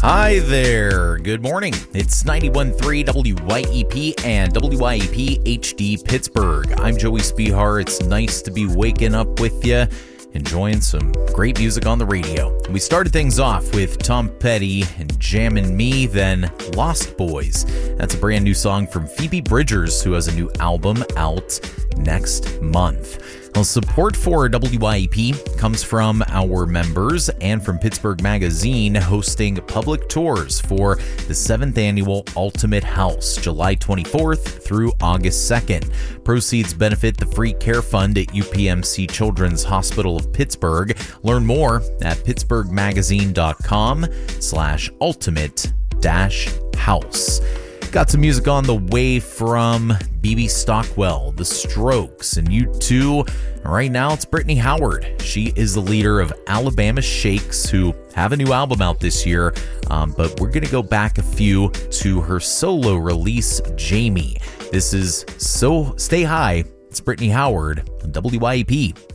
Hi there. Good morning. It's 91.3 WYEP and WYEP HD Pittsburgh. I'm Joey Spihar. It's nice to be waking up with you, enjoying some great music on the radio. We started things off with Tom Petty and Jammin' Me, then Lost Boys. That's a brand new song from Phoebe Bridgers, who has a new album out next month. Well, support for WYEP comes from our members and from Pittsburgh Magazine, hosting public tours for the 7th annual Ultimate House, July 24th through August 2nd. Proceeds benefit the Free Care Fund at UPMC Children's Hospital of Pittsburgh. Learn more at pittsburghmagazine.com/ultimate-house. Got some music on the way from B.B. Stockwell, The Strokes, and U2. Right now, it's Brittany Howard. She is the leader of Alabama Shakes, who have a new album out this year, but we're going to go back a few to her solo release, Jamie. This is So Stay High. It's Brittany Howard on WYEP.